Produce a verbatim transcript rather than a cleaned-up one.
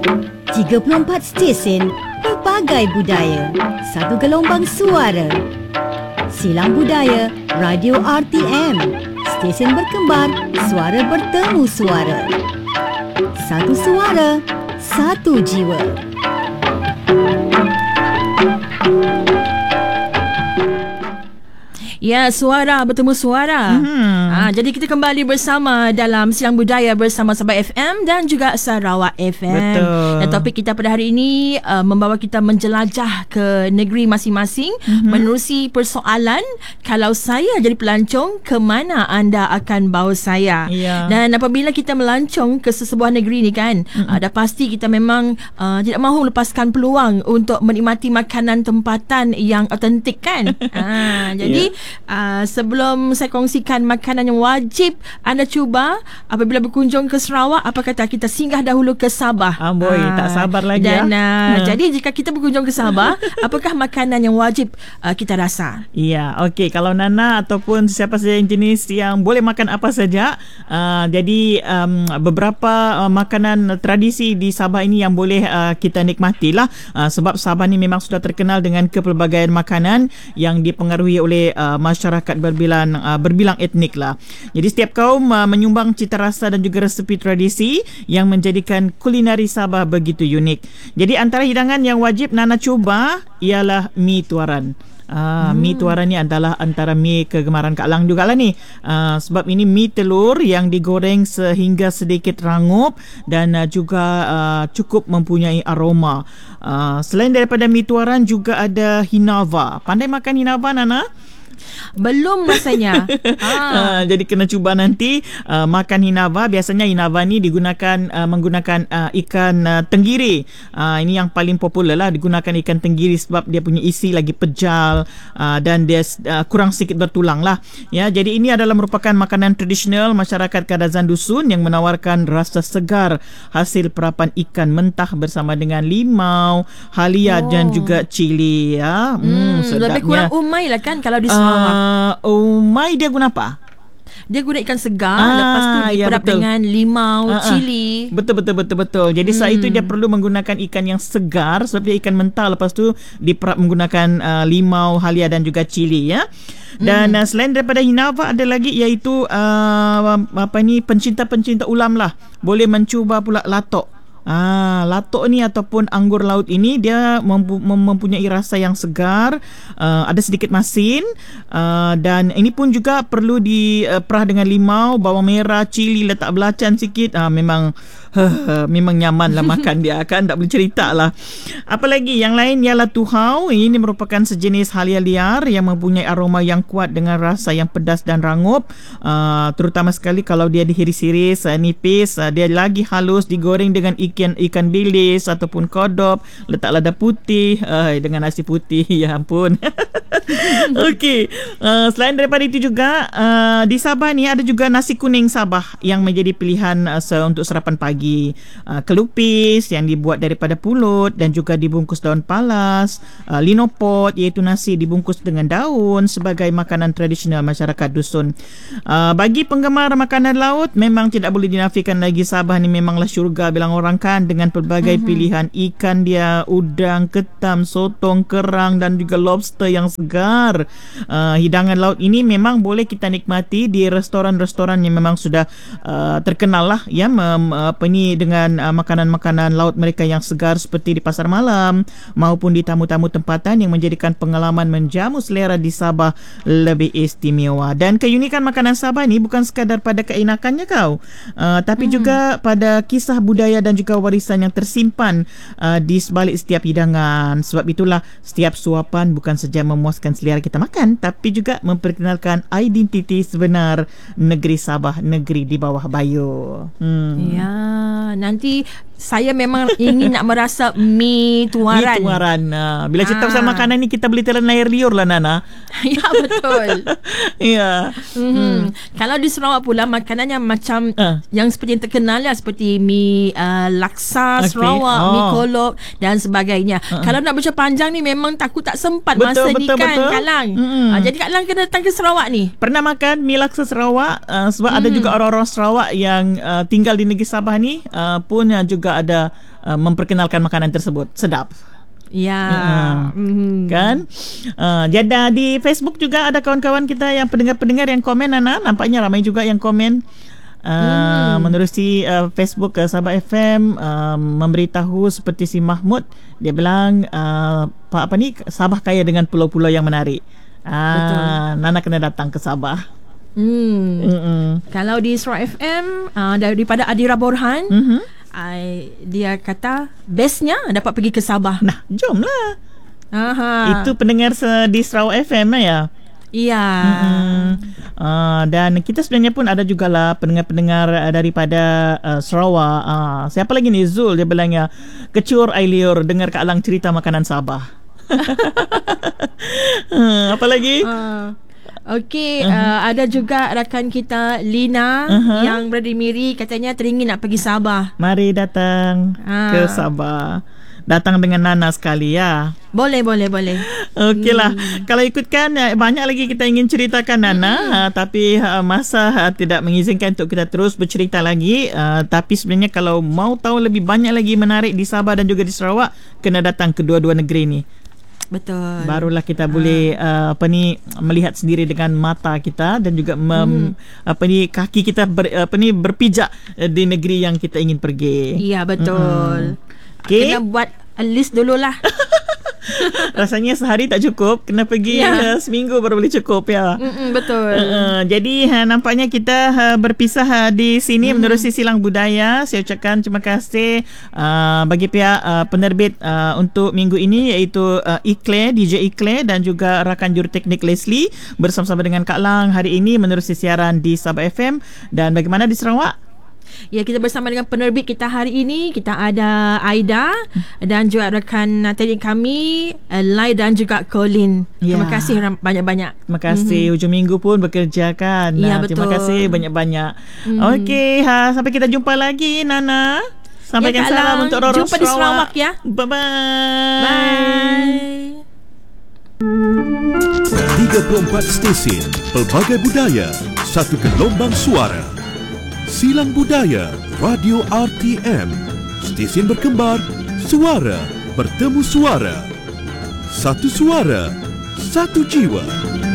tiga puluh empat stesen, pelbagai budaya, satu gelombang suara. Silang Budaya Radio R T M. Stesen berkembar, suara bertemu suara. Satu suara, satu jiwa. Ya, suara bertemu suara. Hmm. Ha, jadi kita kembali bersama dalam Silang Budaya bersama Sabah F M dan juga Sarawak F M. Betul. Dan topik kita pada hari ini uh, membawa kita menjelajah ke negeri masing-masing, mm-hmm. menerusi persoalan, kalau saya jadi pelancong, ke mana anda akan bawa saya? Yeah. Dan apabila kita melancong ke sesebuah negeri ni kan, mm-hmm. uh, dah pasti kita memang uh, tidak mahu lepaskan peluang untuk menikmati makanan tempatan yang autentik kan. ha, jadi yeah. Uh, sebelum saya kongsikan makanan yang wajib anda cuba apabila berkunjung ke Sarawak, apa kata kita singgah dahulu ke Sabah. Amboi, uh, tak sabar lagi dan, ya. Uh, hmm. Jadi jika kita berkunjung ke Sabah, apakah makanan yang wajib uh, kita rasa? Ya, okey. Kalau Nana ataupun siapa saja yang jenis yang boleh makan apa saja, uh, jadi um, beberapa uh, makanan tradisi di Sabah ini yang boleh uh, kita nikmatilah, uh, sebab Sabah ni memang sudah terkenal dengan kepelbagaian makanan yang dipengaruhi oleh uh, masyarakat berbilang uh, berbilang etnik lah. Jadi setiap kaum uh, menyumbang cita rasa dan juga resepi tradisi yang menjadikan kulinari Sabah begitu unik. Jadi antara hidangan yang wajib Nana cuba ialah mi tuaran. Ah, hmm. Mi tuaran ni adalah antara mi kegemaran Kak Lang jugalah ni. Ah, sebab ini mi telur yang digoreng sehingga sedikit rangup dan uh, juga uh, cukup mempunyai aroma. Ah, selain daripada mi tuaran juga ada hinava. Pandai makan hinava, Nana? Belum rasanya. ha. uh, jadi kena cuba nanti uh, makan hinava. Biasanya hinava ni digunakan uh, menggunakan uh, ikan uh, tenggiri. Uh, ini yang paling popular lah, digunakan ikan tenggiri sebab dia punya isi lagi pejal uh, dan dia uh, kurang sedikit bertulang lah. Ya, jadi ini adalah merupakan makanan tradisional masyarakat Kadazan Dusun yang menawarkan rasa segar hasil perapan ikan mentah bersama dengan limau, halia oh. dan juga cili. Ya, hmm, hmm, lebih kurang umai lah kan kalau di Sarawak. Uh, umai dia guna apa? Dia guna ikan segar, ah, lepas tu diperap ya, dengan limau, uh, uh. cili. Betul betul betul betul. Jadi hmm. saat itu dia perlu menggunakan ikan yang segar sebab dia ikan mentah, lepas tu diperap menggunakan uh, limau, halia dan juga cili ya. Dan hmm. uh, selain daripada hinava ada lagi iaitu uh, apa ni pencinta-pencinta ulam lah. Boleh mencuba pula latok. Ah, latok ni ataupun anggur laut ini dia mempu- mempunyai rasa yang segar, uh, ada sedikit masin, uh, dan ini pun juga perlu diperah uh, dengan limau, bawang merah, cili, letak belacan sikit. Ah, memang uh, memang nyaman lah makan dia kan, tak boleh cerita lah. Apa lagi yang lain ialah tuhau. Ini merupakan sejenis halia liar yang mempunyai aroma yang kuat dengan rasa yang pedas dan rangup, uh, terutama sekali kalau dia dihiris-hiris uh, nipis, uh, dia lagi halus, digoreng dengan ikan Ikan, ikan bilis ataupun kodok, letak lada putih uh, dengan nasi putih. Ya ampun. Okey, uh, selain daripada itu juga uh, di Sabah ni ada juga nasi kuning Sabah yang menjadi pilihan uh, untuk sarapan pagi. uh, Kelupis yang dibuat daripada pulut dan juga dibungkus daun palas, uh, linopot iaitu nasi dibungkus dengan daun sebagai makanan tradisional masyarakat dusun. uh, Bagi penggemar makanan laut, memang tidak boleh dinafikan lagi Sabah ni memanglah syurga bilang orang kan, dengan pelbagai mm-hmm. pilihan ikan dia, udang, ketam, sotong, kerang dan juga lobster yang segar. Uh, hidangan laut ini memang boleh kita nikmati di restoran-restoran yang memang sudah uh, terkenal lah ya, mem, apa ni dengan uh, makanan-makanan laut mereka yang segar seperti di pasar malam maupun di tamu-tamu tempatan yang menjadikan pengalaman menjamu selera di Sabah lebih istimewa. Dan keunikan makanan Sabah ni bukan sekadar pada keenakannya kau, uh, tapi mm. juga pada kisah budaya dan juga warisan yang tersimpan uh, di sebalik setiap hidangan. Sebab itulah setiap suapan bukan saja memuaskan selera kita makan, tapi juga memperkenalkan identiti sebenar negeri Sabah, negeri di bawah bayu. Hmm. Ya, nanti saya memang ingin nak merasa mi tuaran. Mi tuaran. Uh, bila cerita pasal makanan ni kita boleh telan air liur lah Nana. Ya betul. Ya. Mm-hmm. Hmm. Kalau di Sarawak pula makanannya macam uh. yang seperti yang terkenal lah, seperti mi uh, laksa okay. Sarawak, oh. mi kolok dan sebagainya. Uh-uh. Kalau nak baca panjang ni memang takut tak sempat betul, masa betul, ni kan betul. Kak Lang. Mm-hmm. Uh, jadi Kak Lang kena datang ke Sarawak ni. Pernah makan mi laksa Sarawak uh, sebab mm-hmm. ada juga orang-orang Sarawak yang uh, tinggal di negeri Sabah ni uh, pun uh, juga ada uh, memperkenalkan makanan tersebut. Sedap. Ya, mm-hmm. kan? Uh, jadi di Facebook juga ada kawan-kawan kita yang pendengar-pendengar yang komen, Nana. Nampaknya ramai juga yang komen. Uh, hmm. Menerusi uh, Facebook uh, Sabah F M uh, memberitahu seperti si Mahmud, dia bilang uh, apa, apa ni, Sabah kaya dengan pulau-pulau yang menarik. Uh, Nana kena datang ke Sabah. Hmm. Kalau di Sarawak F M uh, daripada Adira Borhan, mm-hmm. I, dia kata bestnya dapat pergi ke Sabah. Nah, jomlah. Aha. Itu pendengar di Sarawak F M lah ya. Iya. Mm-hmm. Uh, dan kita sebenarnya pun ada jugalah pendengar-pendengar daripada uh, Sarawak. Uh, siapa lagi ni? Zul, dia bilangnya kecur ai liur dengar Kak Lang cerita makanan Sabah. uh, apa lagi? Uh. Okey, uh-huh. uh, ada juga rakan kita Lina uh-huh. yang berada di Miri, katanya teringin nak pergi Sabah. Mari datang uh. ke Sabah. Datang dengan Nana sekali ya. Boleh, boleh, boleh. Okeylah. Hmm. Kalau ikutkan, banyak lagi kita ingin ceritakan, Nana, hmm. uh, tapi uh, masa uh, tidak mengizinkan untuk kita terus bercerita lagi. Uh, tapi sebenarnya kalau mau tahu lebih banyak lagi menarik di Sabah dan juga di Sarawak, kena datang kedua-dua negeri ni. Betul. Barulah kita boleh uh, apa ni, melihat sendiri dengan mata kita dan juga mem, hmm. apa ni, kaki kita ber, apa ni berpijak di negeri yang kita ingin pergi. Iya, betul. Mm-hmm. Okay. Kena buat a list dululah. Rasanya sehari tak cukup, kena pergi yeah. uh, seminggu baru boleh cukup ya. Mm-mm, betul. Uh, jadi uh, nampaknya kita uh, berpisah uh, di sini mm. menerusi Silang Budaya. Saya ucapkan terima kasih uh, bagi pihak uh, penerbit uh, untuk minggu ini, iaitu uh, Ikle, D J Ikle dan juga rakan juruteknik Leslie bersama-sama dengan Kak Lang hari ini menerusi siaran di Sabah F M. Dan bagaimana di Sarawak? Ya, kita bersama dengan penerbit kita hari ini. Kita ada Aida dan juga rakan teknik kami Lai dan juga Colin. Ya. Terima kasih banyak-banyak. Terima kasih. Mm-hmm. Hujung minggu pun bekerja kan. Ya, nah, betul. Terima kasih banyak-banyak. Mm. Okey, ha, sampai kita jumpa lagi, Nana. Sampaikan ya, salam untuk Roro Jumpa di Sarawak ya. Bye-bye. Bye. tiga puluh empat stesen pelbagai budaya, satu gelombang suara. Silang Budaya Radio R T M. Stesen berkembar, suara bertemu suara. Satu suara, satu jiwa.